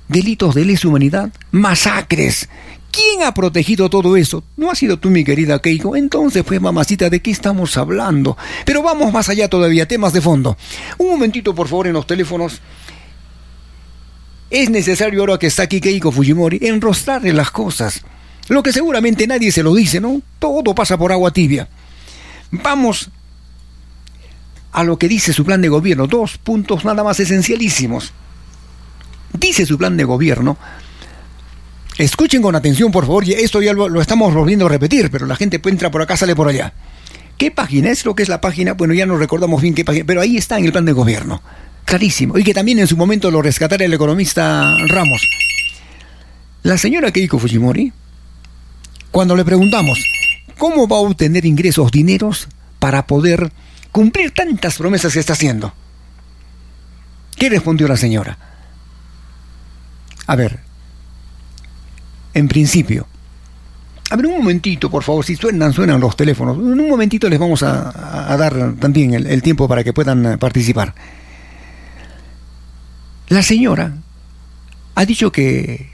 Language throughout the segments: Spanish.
delitos de lesa humanidad, masacres. ¿Quién ha protegido todo eso? ¿No ha sido tú, mi querida Keiko? Entonces, pues, mamacita, ¿de qué estamos hablando? Pero vamos más allá todavía, temas de fondo. Un momentito, por favor, en los teléfonos. Es necesario, ahora que está aquí Keiko Fujimori, enrostrarle las cosas. Lo que seguramente nadie se lo dice, ¿no? Todo pasa por agua tibia. Vamos a lo que dice su plan de gobierno. 2 puntos nada más esencialísimos. Dice su plan de gobierno. Escuchen con atención, por favor, y esto ya lo estamos volviendo a repetir, pero la gente entra por acá, sale por allá. ¿Qué página es lo que es la página? Bueno, ya no recordamos bien qué página, pero ahí está en el plan de gobierno. Clarísimo. Y que también en su momento lo rescatara el economista Ramos. La señora Keiko Fujimori, cuando le preguntamos cómo va a obtener ingresos, dineros, para poder cumplir tantas promesas que está haciendo, ¿qué respondió la señora? A ver, en principio, a ver, un momentito, por favor, si suenan los teléfonos, en un momentito les vamos a dar también el tiempo para que puedan participar. La señora ha dicho que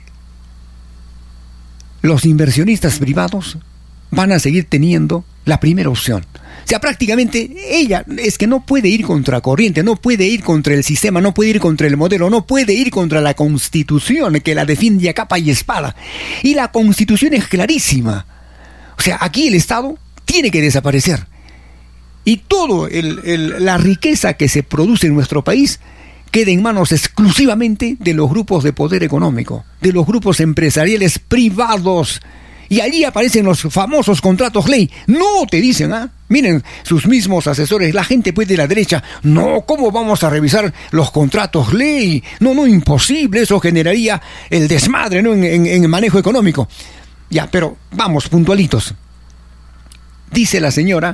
los inversionistas privados van a seguir teniendo la primera opción. O sea, prácticamente ella es que no puede ir contra corriente, no puede ir contra el sistema, no puede ir contra el modelo, no puede ir contra la Constitución que la defiende a capa y espada. Y la Constitución es clarísima. O sea, aquí el Estado tiene que desaparecer. Y toda la riqueza que se produce en nuestro país queda en manos exclusivamente de los grupos de poder económico, de los grupos empresariales privados. Y allí aparecen los famosos contratos ley. No, te dicen, miren, sus mismos asesores, la gente pues de la derecha, no, ¿cómo vamos a revisar los contratos ley? No, imposible, eso generaría el desmadre, ¿no? en el manejo económico. Ya, pero vamos, puntualitos. Dice la señora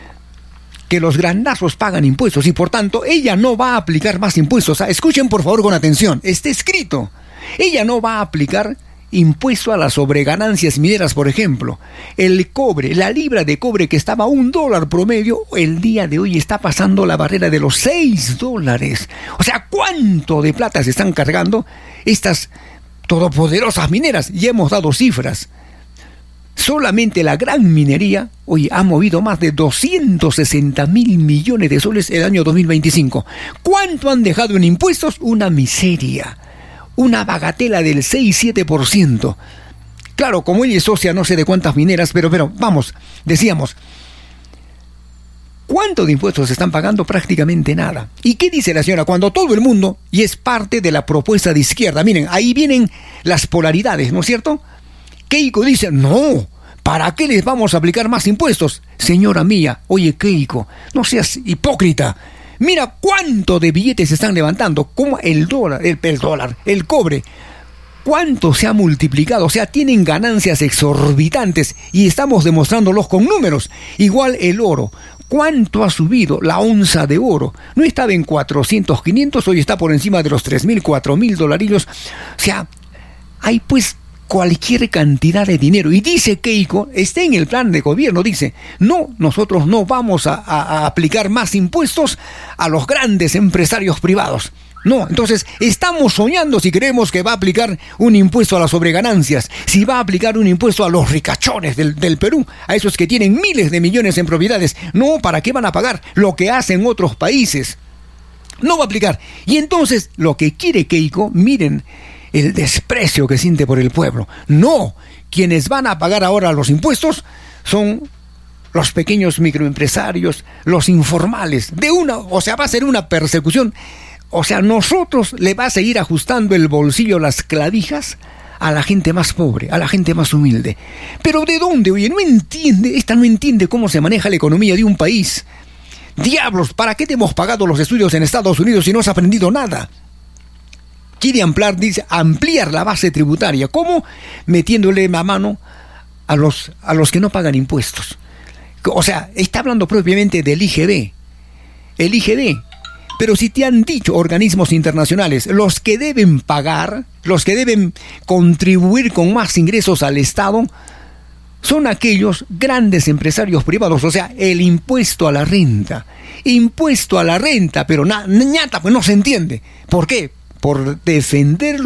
que los grandazos pagan impuestos y por tanto ella no va a aplicar más impuestos. Escuchen por favor con atención, está escrito. Ella no va a aplicar impuesto a las sobreganancias mineras, por ejemplo. El cobre, la libra de cobre que estaba a $1 promedio, el día de hoy está pasando la barrera de los $6. O sea, ¿cuánto de plata se están cargando estas todopoderosas mineras? Ya hemos dado cifras. Solamente la gran minería, hoy ha movido más de 260.000 millones de soles el año 2025. ¿Cuánto han dejado en impuestos? Una miseria. Una bagatela del 6-7%. Claro, como ella es socia no sé de cuántas mineras, pero vamos, decíamos, ¿cuánto de impuestos se están pagando? Prácticamente nada. ¿Y qué dice la señora? Cuando todo el mundo, y es parte de la propuesta de izquierda, miren, ahí vienen las polaridades, ¿no es cierto? Keiko dice, no, ¿para qué les vamos a aplicar más impuestos? Señora mía, oye Keiko, no seas hipócrita. Mira cuánto de billetes se están levantando, como el cobre, cuánto se ha multiplicado, o sea, tienen ganancias exorbitantes y estamos demostrándolos con números. Igual el oro, cuánto ha subido la onza de oro, no estaba en 400, 500, hoy está por encima de los $3,000, $4,000, o sea, hay pues cualquier cantidad de dinero. Y dice Keiko, está en el plan de gobierno, dice, no, nosotros no vamos a aplicar más impuestos a los grandes empresarios privados. No, entonces estamos soñando si creemos que va a aplicar un impuesto a las sobreganancias, si va a aplicar un impuesto a los ricachones del Perú, a esos que tienen miles de millones en propiedades. No, ¿para qué van a pagar lo que hacen otros países? No va a aplicar. Y entonces lo que quiere Keiko, miren, el desprecio que siente por el pueblo. No, quienes van a pagar ahora los impuestos son los pequeños microempresarios, los informales. O sea, va a ser una persecución. O sea, nosotros le va a seguir ajustando el bolsillo, las clavijas a la gente más pobre, a la gente más humilde. Pero ¿de dónde? Oye, no entiende cómo se maneja la economía de un país. Diablos, ¿para qué te hemos pagado los estudios en Estados Unidos si no has aprendido nada? Quiere ampliar la base tributaria. ¿Cómo? Metiéndole la mano a los que no pagan impuestos. O sea, está hablando propiamente del IGB. El IGB. Pero si te han dicho organismos internacionales, los que deben pagar, los que deben contribuir con más ingresos al Estado, son aquellos grandes empresarios privados. O sea, el impuesto a la renta. Impuesto a la renta, pero ñata, pues no se entiende. ¿Por qué? Por defender